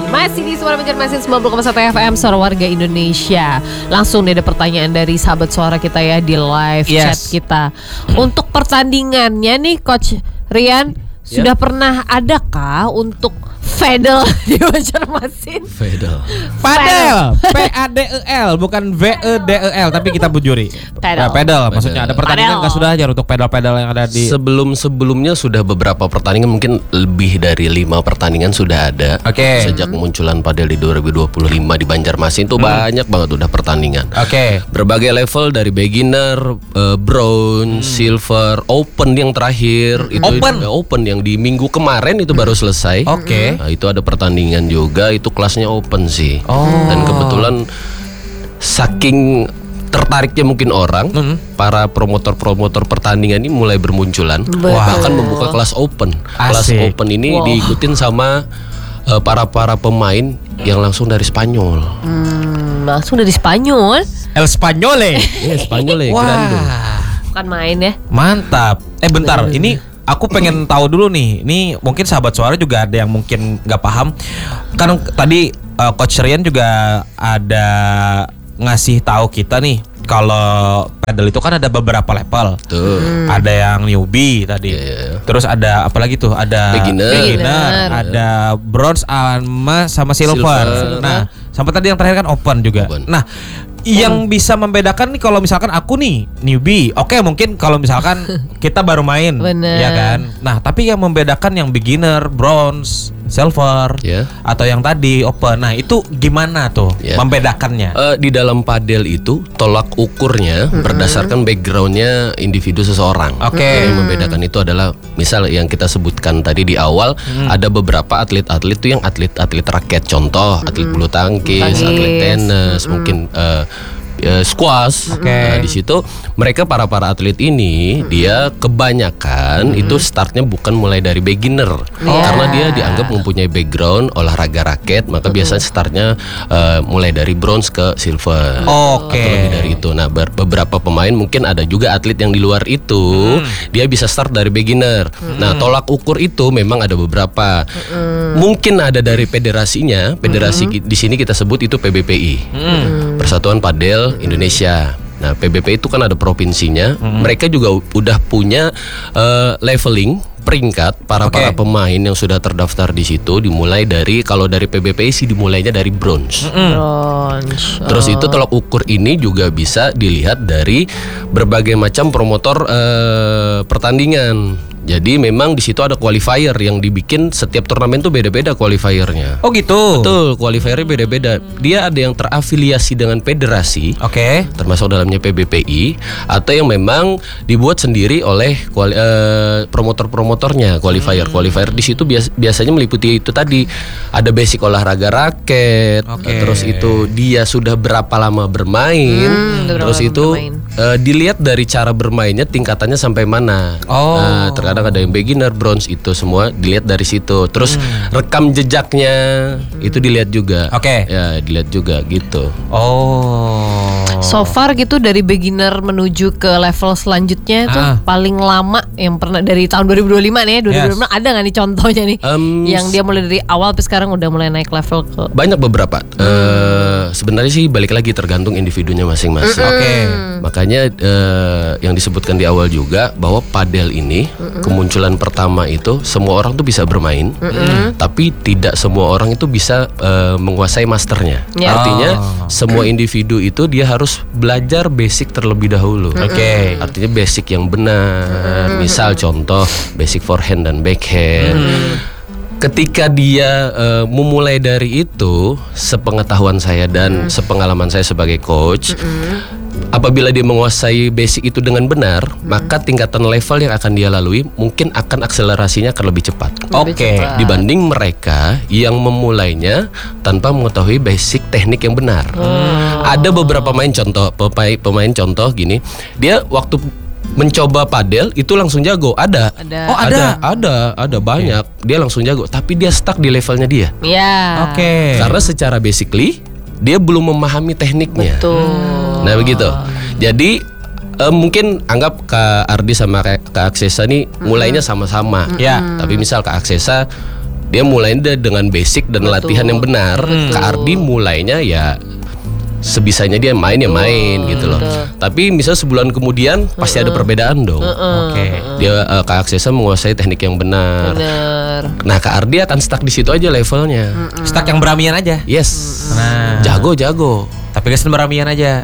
Masih di Suara Banjarmasin 90,1 FM Suara Warga Indonesia. Langsung nih ada pertanyaan dari sahabat suara kita ya di live chat kita. Untuk pertandingannya nih Coach Rian, sudah pernah adakah untuk Fedel di Banjarmasin? Padel, P-A-D-E-L, bukan V-E-D-E-L, tapi kita bujuri. Pedal, maksudnya ada pertandingan nggak sudah aja untuk pedal-pedal yang ada di. Sebelumnya sudah beberapa pertandingan, mungkin lebih dari 5 pertandingan sudah ada. Sejak kemunculan padel di 2025 di Banjarmasin tuh banyak banget udah pertandingan. Berbagai level dari beginner, bronze, silver, open yang terakhir itu open yang di minggu kemarin itu baru selesai. Nah, itu ada pertandingan juga, itu kelasnya open sih. Dan kebetulan saking tertariknya mungkin orang, para promotor-promotor pertandingan ini mulai bermunculan. Bahkan membuka kelas open. Kelas open ini diikutin sama para pemain yang langsung dari Spanyol. Langsung dari Spanyol? El Spanyole. Spanyole. Bukan main ya. Mantap. Bentar, ini aku pengen tahu dulu nih. Ini mungkin sahabat suara juga ada yang mungkin nggak paham. Kan tadi Coach Rian juga ada ngasih tahu kita nih kalau padel itu kan ada beberapa level. Ada yang newbie tadi. Terus ada apa lagi tuh? Ada beginner, ada bronze sama silver. Nah, sampai tadi yang terakhir kan open juga. Nah, yang bisa membedakan nih kalau misalkan aku nih newbie, mungkin kalau misalkan kita baru main, ya kan. Nah, tapi yang membedakan yang beginner, bronze, silver, atau yang tadi open. Nah, itu gimana tuh membedakannya? Di dalam padel itu tolak ukurnya berdasarkan backgroundnya individu seseorang. Yang membedakan itu adalah misal yang kita sebutkan tadi di awal, ada beberapa atlet-atlet tuh yang atlet-atlet raket, contoh atlet bulu tangkis, atlet tenis, mungkin squash. Nah, di situ mereka para atlet ini dia kebanyakan itu startnya bukan mulai dari beginner, karena dia dianggap mempunyai background olahraga raket, maka biasanya startnya mulai dari bronze ke silver atau lebih dari itu. Nah, beberapa pemain mungkin ada juga atlet yang di luar itu dia bisa start dari beginner. Nah, tolak ukur itu memang ada beberapa. Mungkin ada dari federasinya, federasi di sini kita sebut itu PBPI, Persatuan Padel Indonesia. Nah, PBP itu kan ada provinsinya. Mereka juga udah punya leveling peringkat para pemain yang sudah terdaftar di situ. Dimulai dari, kalau dari PBPI sih dimulainya dari bronze. Terus itu tolak ukur ini juga bisa dilihat dari berbagai macam promotor pertandingan. Jadi memang di situ ada qualifier yang dibikin, setiap turnamen tuh beda-beda qualifiernya. Oh gitu. Betul, qualifiernya beda-beda. Dia ada yang terafiliasi dengan federasi, termasuk dalamnya PBPI, atau yang memang dibuat sendiri oleh promotor-promotornya. Qualifier di situ biasanya meliputi itu tadi, ada basic olahraga raket, terus itu dia sudah berapa lama bermain, terus itu dilihat dari cara bermainnya tingkatannya sampai mana. Kadang ada yang beginner, bronze, itu semua dilihat dari situ. Terus rekam jejaknya itu dilihat juga. Ya, dilihat juga gitu. So far gitu dari beginner menuju ke level selanjutnya itu paling lama yang pernah dari tahun 2025 nih ya. 2025 ada nggak nih contohnya nih yang dia mulai dari awal tapi sekarang udah mulai naik level ke? Banyak beberapa. Sebenarnya sih balik lagi tergantung individunya masing-masing. Makanya yang disebutkan di awal juga bahwa padel ini kemunculan pertama itu semua orang tuh bisa bermain, tapi tidak semua orang itu bisa menguasai masternya. Artinya semua individu itu dia harus belajar basic terlebih dahulu. Artinya basic yang benar. Misal contoh basic forehand dan backhand. Ketika dia memulai dari itu, sepengetahuan saya dan sepengalaman saya sebagai coach, apabila dia menguasai basic itu dengan benar, maka tingkatan level yang akan dia lalui mungkin akan akselerasinya akan lebih cepat. Dibanding mereka yang memulainya tanpa mengetahui basic teknik yang benar. Ada beberapa pemain contoh gini, dia waktu mencoba padel itu langsung jago. Ada banyak. Dia langsung jago, tapi dia stuck di levelnya dia. Karena secara basically dia belum memahami tekniknya. Nah, begitu. Jadi mungkin anggap Kak Ardi sama Kak Aksesa nih mulainya sama-sama. Tapi misal Kak Aksesa Dia mulai dengan basic dan latihan yang benar. Kak Ardi mulainya ya sebisanya dia main gitu loh. Tapi misal sebulan kemudian pasti ada perbedaan dong. Dia Kak Aksesa menguasai teknik yang benar. Nah Kak Ardi akan stuck di situ aja levelnya. Stuck yang beramian aja. Yes. Nah. Jago. Tapi gasan beramian aja.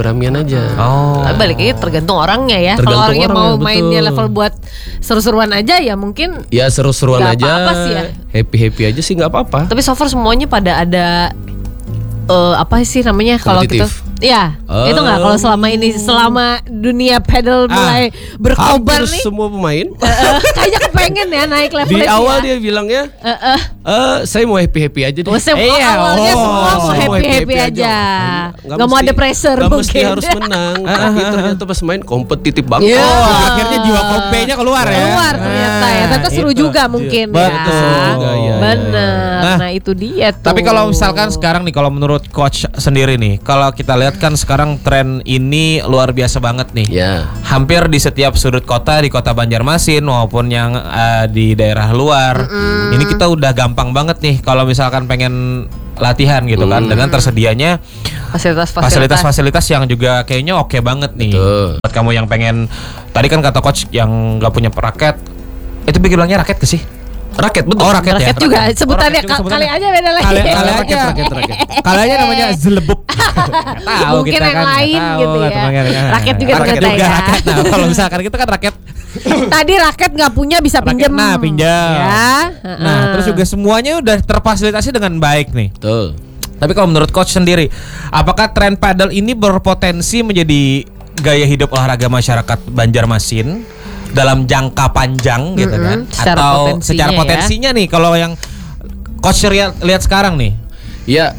Balik lagi tergantung orangnya ya. Kalau orangnya mau mainnya level buat seru-seruan aja ya mungkin. Ya seru-seruan Gak aja. apa-apa sih ya. Happy aja sih nggak apa-apa. Tapi so far semuanya pada ada apa sih namanya kalau gitu? Ya, itu nggak kalau selama dunia pedal mulai berkobar hampir nih. Semua pemain Kayaknya kepengen ya naik level. di awal dia bilangnya, saya mau happy aja deh. Awalnya semua mau happy aja. Nggak mau ada pressure nggak mungkin. mesti harus menang. Tapi ternyata pas main kompetitif banget. Akhirnya jiwa kompenya keluar ya. Keluar ternyata ya. Ternyata seru juga mungkin ya. Seru juga, ya. Bener. Nah itu dia tuh. Tapi kalau misalkan sekarang nih, kalau menurut coach sendiri nih, kalau kita lihat kan sekarang tren ini luar biasa banget nih. Ya. Hampir di setiap sudut kota di kota Banjarmasin maupun yang di daerah luar. Ini kita udah gampang banget nih kalau misalkan pengen latihan gitu kan, dengan tersedianya fasilitas-fasilitas yang juga kayaknya oke banget nih. Betul. Buat kamu yang pengen, tadi kan kata coach yang nggak punya raket, itu bilangnya raket ke sih? Raket betul. Oh raket ya. Raket juga sebutannya kali aja beda lagi. Kali aja namanya zelebuk. Tahu Mungkin kita yang kan, lain tahu, gitu ya. Raket juga ternyata ya. Raket. Nah, kalau misalkan kita kan raket. Tadi raket nggak punya bisa pinjam. Nah, pinjam. Ya. Nah, terus juga semuanya udah terfasilitasi dengan baik nih. Betul. Tapi kalau menurut coach sendiri, apakah tren paddle ini berpotensi menjadi gaya hidup olahraga masyarakat Banjarmasin dalam jangka panjang gitu kan? Atau secara potensinya nih kalau yang coach lihat sekarang nih? Ya,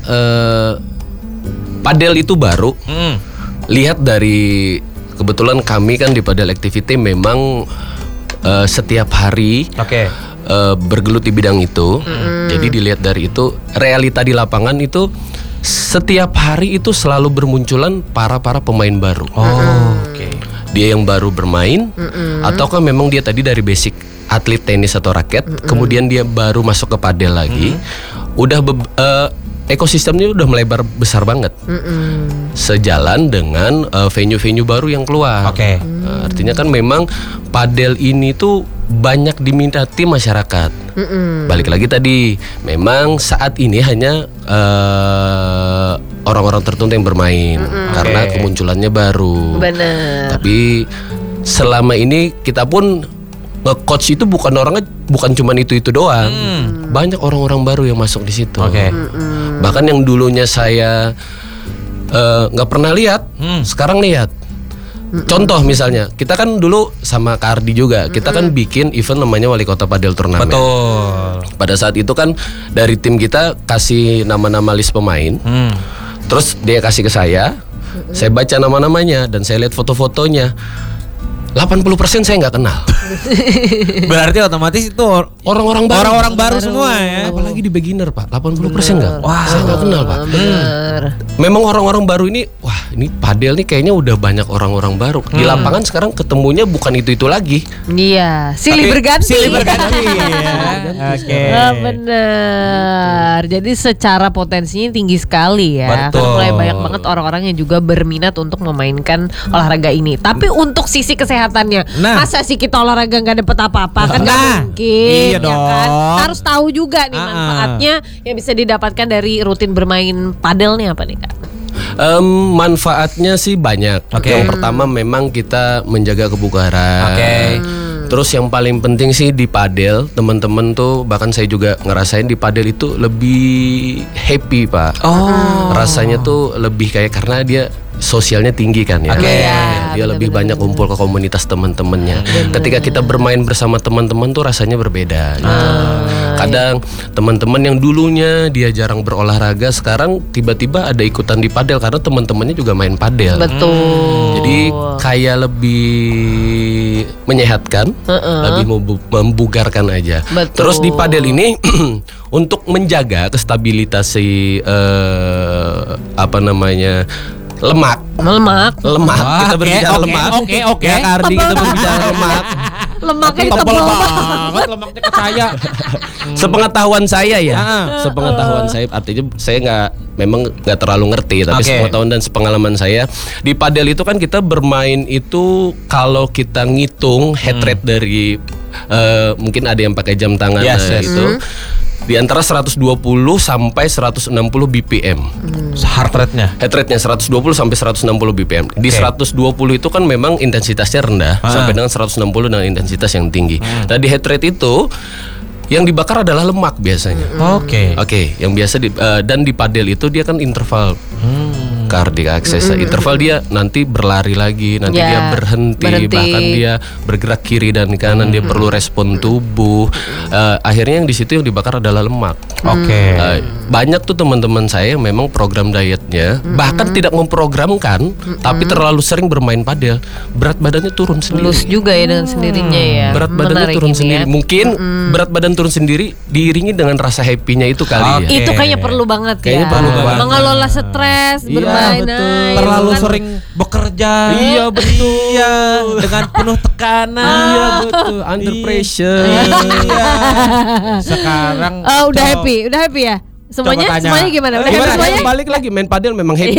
padel itu baru. Lihat dari kebetulan kami kan di Padel Activity memang setiap hari bergelut di bidang itu. Jadi dilihat dari itu, realita di lapangan itu setiap hari itu selalu bermunculan para pemain baru. Dia yang baru bermain, ataukah memang dia tadi dari basic atlet tenis atau raket, kemudian dia baru masuk ke padel lagi. Udah ekosistemnya udah melebar besar banget. Sejalan dengan venue-venue baru yang keluar. Artinya kan memang padel ini tuh banyak diminati masyarakat. Balik lagi tadi, memang saat ini hanya orang-orang tertentu yang bermain karena kemunculannya baru. Benar. Tapi selama ini kita pun nge-coach itu bukan cuma itu doang. Banyak orang-orang baru yang masuk di situ. Bahkan yang dulunya saya nggak pernah lihat, sekarang lihat. Contoh misalnya, kita kan dulu sama Kak Ardi juga, kita kan bikin event namanya Wali Kota Padel Turnamen. Betul. Pada saat itu kan dari tim kita kasih nama-nama list pemain, terus dia kasih ke saya baca nama-namanya dan saya lihat foto-fotonya. 80% saya nggak kenal. Berarti otomatis itu orang-orang baru semua ya. Apalagi di beginner Pak, 80% nggak. Wah, saya nggak kenal Pak. Memang orang-orang baru ini, wah ini padel nih kayaknya udah banyak orang-orang baru. Di lapangan sekarang ketemunya bukan itu lagi. Iya, silih berganti. Oke. Bener. Jadi secara potensinya tinggi sekali ya. Betul. Kan mulai banyak banget orang-orang yang juga berminat untuk memainkan olahraga ini. Tapi untuk sisi kesehatannya, masa sih kita olahraga nggak dapet apa-apa? Kan nggak mungkin. Iya dong. Kan? Harus tahu juga nih manfaatnya yang bisa didapatkan dari rutin bermain padel nih apa nih Kak? Manfaatnya sih banyak. Yang pertama memang kita menjaga kebugaran. Terus yang paling penting sih di padel, teman-teman tuh bahkan saya juga ngerasain di padel itu lebih happy Pak. Rasanya tuh lebih kayak karena dia sosialnya tinggi kan ya. Dia lebih banyak kumpul ke komunitas teman-temannya. Ketika kita bermain bersama teman-teman tuh rasanya berbeda gitu. Kadang teman-teman yang dulunya dia jarang berolahraga sekarang tiba-tiba ada ikutan di padel karena teman-temannya juga main padel. Betul. Jadi kayak lebih menyehatkan, lebih membugarkan aja. Betul. Terus di padel ini untuk menjaga kestabilitas si lemak. Wah, Kita berbicara lemak. Oke. Ya Kak Ardi, kita berbicara lemak. Lemaknya tebal tebal banget, lemaknya ke saya. Sepengetahuan saya ya, sepengetahuan saya, artinya saya memang nggak terlalu ngerti, tapi sepengetahuan dan sepengalaman saya di padel itu kan kita bermain itu kalau kita ngitung head rate dari mungkin ada yang pakai jam tangan itu di antara 120 sampai 160 BPM. Heart rate-nya. Head rate-nya 120 sampai 160 BPM. Di 120 itu kan memang intensitasnya rendah sampai dengan 160 dengan intensitas yang tinggi. Nah, di head rate itu yang dibakar adalah lemak biasanya. Oke, yang biasa dan di padel itu dia kan interval. Cardiac exercise, interval dia nanti berlari lagi, nanti dia berhenti, bahkan dia bergerak kiri dan kanan, dia perlu respon tubuh. Akhirnya yang di situ yang dibakar adalah lemak. Banyak tuh teman-teman saya yang memang program dietnya bahkan tidak memprogramkan, tapi terlalu sering bermain padel, berat badannya turun sendiri. Lulus juga ya dengan sendirinya ya. Berat badannya turun sendiri. Mungkin berat badan turun sendiri diiringi dengan rasa happy-nya itu kali ya. Itu kayaknya perlu banget Kayaknya perlu banget. Mengelola stres, terlalu sering bekerja. Iya betul. Iya, dengan penuh tekanan. Iya betul. Under pressure. Iya. Sekarang udah happy ya? Semuanya gimana? Udah happy semuanya? Balik lagi main padel memang happy.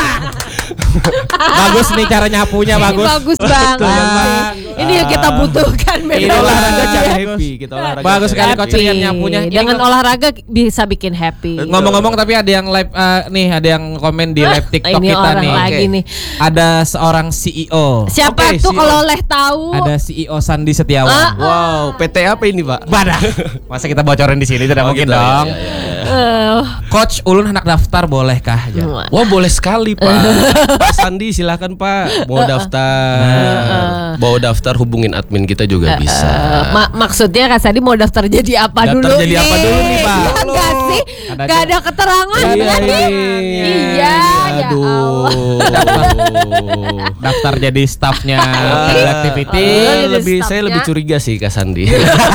Bagus nih cara nyapunya, bagus. Bagus banget. Ini yang kita butuhkan. Ini olahraga cara happy. Kita olahraga. Bagus sekali Coach Rian nyapunya. Dengan olahraga bisa bikin happy. Ngomong-ngomong tapi ada yang live nih, ada yang komen di live TikTok ini kita orang nih. Lagi nih. Ada seorang CEO. Siapa tuh kalau oleh tahu? Ada CEO Sandi Setiawan. Wow, PT apa ini, Pak? Badah. Masa kita bocorin di sini tidak mungkin gitu, dong. Coach, ulun anak daftar bolehkah? Wah, boleh sekali, Pak. Pak Sandi silakan, Pak. Mau daftar. Mau daftar hubungin admin kita juga bisa. Maksudnya Kak Sandi mau daftar jadi apa dulu? Daftar jadi apa dulu nih, Pak? Enggak sih? Gak ada keterangan. Iya. Aduh. Daftar jadi staffnya activity. Saya lebih curiga sih Kak Sandi.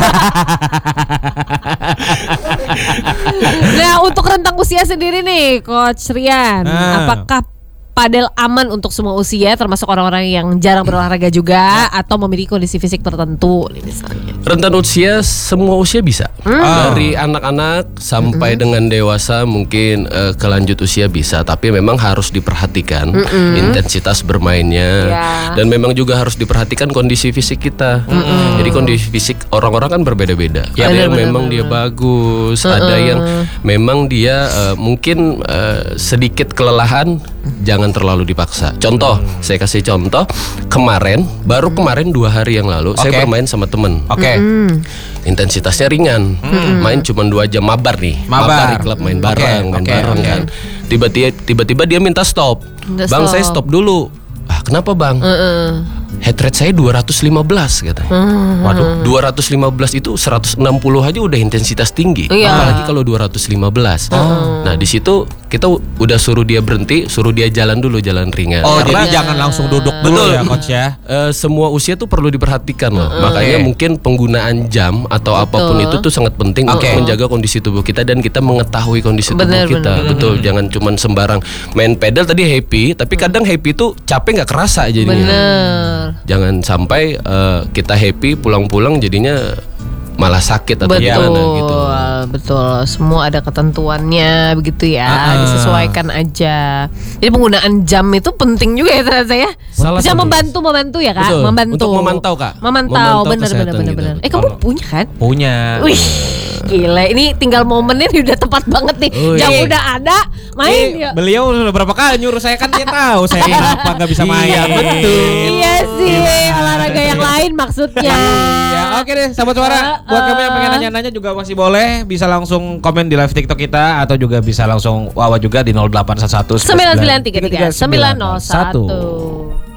Nah, untuk rentang usia sendiri nih Coach Rian, apakah padel aman untuk semua usia, termasuk orang-orang yang jarang berolahraga juga atau memiliki kondisi fisik tertentu misalnya? Rentan usia, semua usia bisa. Dari anak-anak sampai dengan dewasa, mungkin ke lanjut usia bisa, tapi memang harus diperhatikan intensitas bermainnya, dan memang juga harus diperhatikan kondisi fisik kita. Jadi kondisi fisik orang-orang kan berbeda-beda. Ada yang memang dia bagus, ada yang memang dia mungkin sedikit kelelahan, jangan terlalu dipaksa. Contoh, saya kasih contoh, baru kemarin 2 hari yang lalu saya bermain sama temen. Intensitasnya ringan, main cuma 2 jam, mabar di klub, main bareng kan. Tiba-tiba dia minta stop. Bang, saya stop dulu. Kenapa bang? Head rate saya 215 katanya. Waduh, 215 itu 160 aja udah intensitas tinggi. Apalagi kalau 215. Nah, di situ kita udah suruh dia berhenti, suruh dia jalan dulu, jalan ringan. Jadi jangan langsung duduk dulu ya Coach ya. Semua usia tuh perlu diperhatikan loh. Makanya mungkin penggunaan jam atau apapun itu tuh sangat penting untuk menjaga kondisi tubuh kita dan kita mengetahui kondisi tubuh kita. Betul, jangan cuman sembarang main pedal tadi happy, tapi kadang happy tuh capek nggak kerasa jadinya. Jangan sampai kita happy pulang-pulang jadinya malah sakit atau gimana gitu. Betul, semua ada ketentuannya begitu ya, disesuaikan aja. Jadi penggunaan jam itu penting juga ya ternyata ya. Bisa membantu ya Kak, membantu. Untuk memantau Kak. Memantau benar. Kamu punya kan? Punya. Wih, gila, ini tinggal momennya udah tepat banget nih. Jam udah ada, main ya. Beliau udah berapa kali nyuruh saya, kan dia tahu saya kenapa nggak bisa main. Iya betul. Iya sih, olahraga yang lain maksudnya. Oke deh, sahabat suara, buat kamu yang pengen nanya-nanya juga masih boleh, bisa langsung komen di live TikTok kita atau juga bisa langsung wawa juga di 0811 9933 901.